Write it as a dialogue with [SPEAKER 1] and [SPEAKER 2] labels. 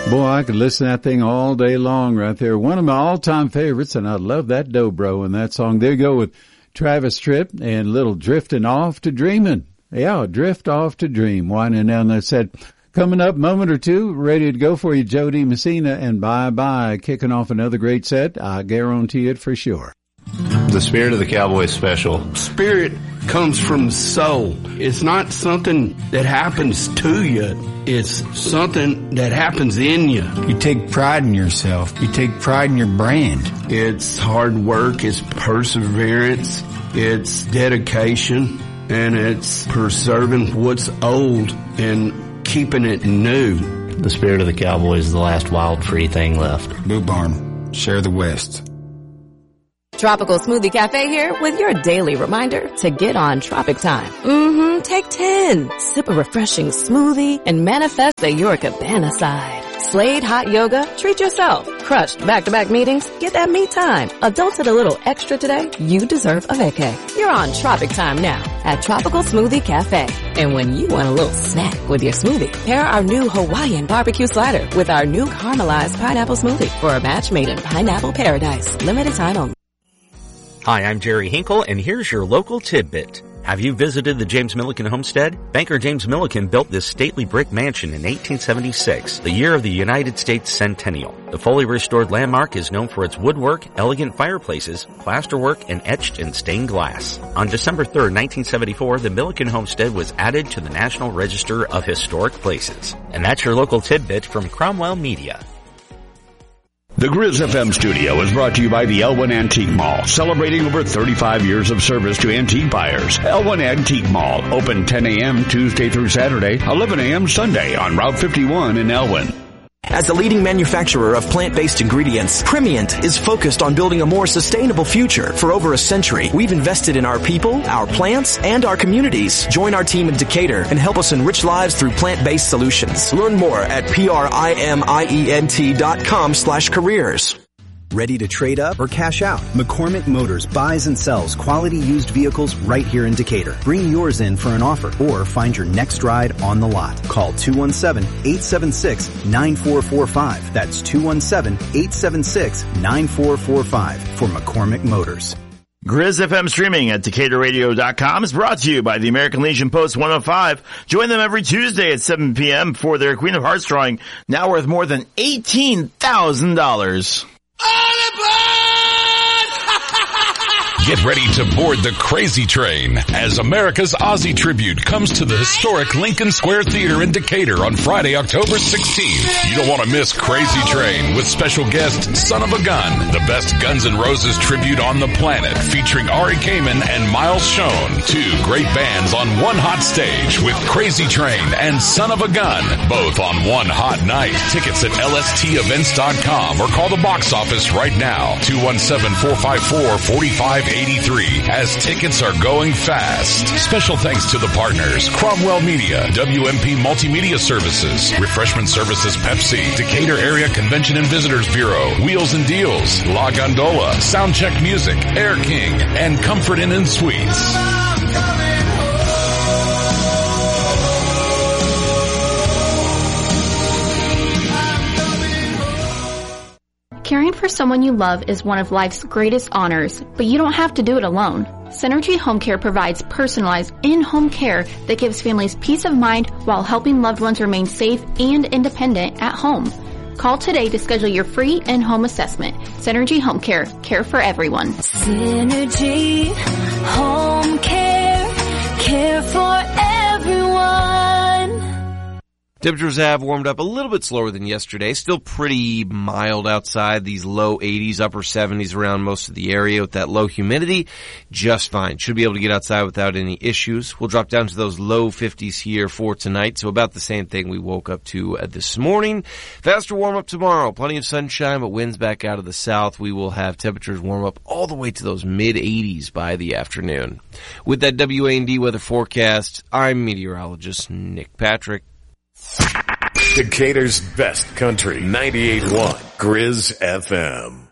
[SPEAKER 1] Boy, I could listen to that thing all day long right there. One of my all-time favorites, and I love that dobro in that song. There you go with Travis Tritt and Little Drifting Off to Dreaming. Yeah, Drift Off to Dream. Winding down that set. Coming up, moment or two, ready to go for you, Jody Messina, and bye-bye. Kicking off another great set. I guarantee it for sure.
[SPEAKER 2] The Spirit of the Cowboy special.
[SPEAKER 3] Spirit comes from soul. It's not something that happens to you. It's something that happens in you.
[SPEAKER 4] You take pride in yourself. You take pride in your brand.
[SPEAKER 3] It's hard work. It's perseverance. It's dedication. And it's preserving what's old and keeping it new.
[SPEAKER 2] The Spirit of the Cowboy is the last wild, free thing left.
[SPEAKER 4] Boot Barn. Share the West.
[SPEAKER 5] Tropical Smoothie Cafe here with your daily reminder to get on Tropic Time. Take 10. Sip a refreshing smoothie and manifest the Your Cabana side. Slade hot yoga, treat yourself. Crushed back-to-back meetings, get that me time. Adults at a little extra today, you deserve a vacay. You're on Tropic Time now at Tropical Smoothie Cafe. And when you want a little snack with your smoothie, pair our new Hawaiian barbecue slider with our new caramelized pineapple smoothie for a match made in pineapple paradise. Limited time only.
[SPEAKER 6] Hi, I'm Jerry Hinkle, and here's your local tidbit. Have you visited the James Milliken homestead? Banker James Milliken built this stately brick mansion in 1876, the year of the United States centennial. The fully restored landmark is known for its woodwork, elegant fireplaces, plasterwork, and etched and stained glass. On December 3rd, 1974, the Milliken homestead was added to the National Register of Historic Places. And that's your local tidbit from Cromwell Media.
[SPEAKER 7] The Grizz FM studio is brought to you by the Elwyn Antique Mall, celebrating over 35 years of service to antique buyers. Elwyn Antique Mall, open 10 a.m. Tuesday through Saturday, 11 a.m. Sunday on Route 51 in Elwyn.
[SPEAKER 8] As the leading manufacturer of plant-based ingredients, Primient is focused on building a more sustainable future. For over a century, we've invested in our people, our plants, and our communities. Join our team in Decatur and help us enrich lives through plant-based solutions. Learn more at primient.com/careers.
[SPEAKER 9] Ready to trade up or cash out? McCormick Motors buys and sells quality used vehicles right here in Decatur. Bring yours in for an offer or find your next ride on the lot. Call 217-876-9445. That's 217-876-9445 for McCormick Motors.
[SPEAKER 10] Grizz FM streaming at DecaturRadio.com is brought to you by the American Legion Post 105. Join them every Tuesday at 7 p.m. for their Queen of Hearts drawing, now worth more than $18,000.
[SPEAKER 11] Get ready to board the crazy train as America's Ozzy tribute comes to the historic Lincoln Square Theater in Decatur on Friday, October 16th. You don't want to miss Crazy Train with special guest Son of a Gun, the best Guns N' Roses tribute on the planet, featuring Ari Kamen and Miles Schoen. Two great bands on one hot stage with Crazy Train and Son of a Gun, both on one hot night. Tickets at lstevents.com or call the box office right now, 217-454-4583, as tickets are going fast. Special thanks to the partners, Cromwell Media, WMP Multimedia Services, Refreshment Services Pepsi, Decatur Area Convention and Visitors Bureau, Wheels and Deals, La Gondola, Soundcheck Music, Air King, and Comfort Inn and Suites.
[SPEAKER 12] Caring for someone you love is one of life's greatest honors, but you don't have to do it alone. Synergy Home Care provides personalized in-home care that gives families peace of mind while helping loved ones remain safe and independent at home. Call today to schedule your free in-home assessment. Synergy Home Care, care for everyone.
[SPEAKER 13] Synergy Home Care, care for everyone.
[SPEAKER 14] Temperatures have warmed up a little bit slower than yesterday. Still pretty mild outside. These low 80s, upper 70s around most of the area with that low humidity. Just fine. Should be able to get outside without any issues. We'll drop down to those low 50s here for tonight. So about the same thing we woke up to this morning. Faster warm up tomorrow. Plenty of sunshine, but winds back out of the south. We will have temperatures warm up all the way to those mid 80s by the afternoon. With that WA&D weather forecast, I'm meteorologist Nick Patrick.
[SPEAKER 15] Decatur's best country, 98.1 Grizz FM.